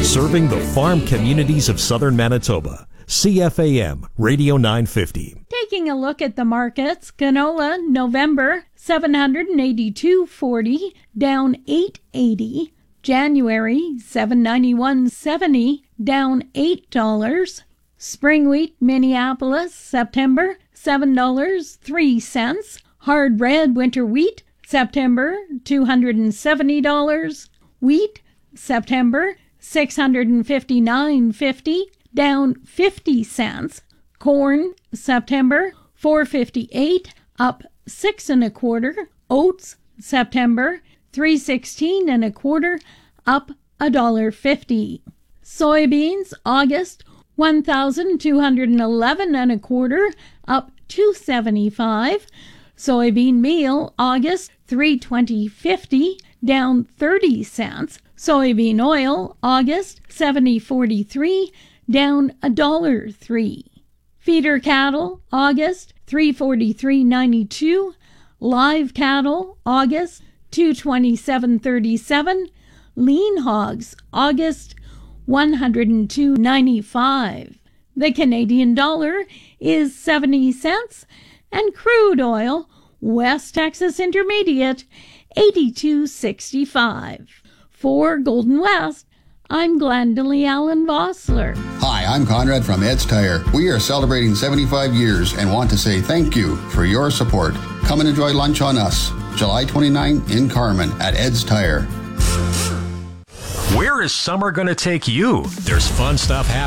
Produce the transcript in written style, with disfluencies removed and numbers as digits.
Serving the farm communities of southern Manitoba. CFAM Radio 950. Taking a look at the markets, canola November $782.40, down $8.80. January $791.70, down $8. Spring wheat Minneapolis September $7.03. Hard red winter wheat September $270. Wheat September $659.50, down 50 cents. Corn September $4.58, up 6 1/4. Oats September $3.16 1/4, up $1.50. Soybeans August $1,211 1/4, up $2.75. Soybean meal August $3.20.50, down 30 cents. Soybean oil August $70.43, down $1.03. Feeder cattle August $343.92. Live cattle August $227.37. Lean hogs August $102.95. The Canadian dollar is 70 cents, and crude oil West Texas Intermediate 82.65. For Golden West, I'm Glendalee Allen Vossler. Hi, I'm Conrad from Ed's Tire. We are celebrating 75 years and want to say thank you for your support. Come and enjoy lunch on us, July 29 in Carman at Ed's Tire. Where is summer going to take you? There's fun stuff happening.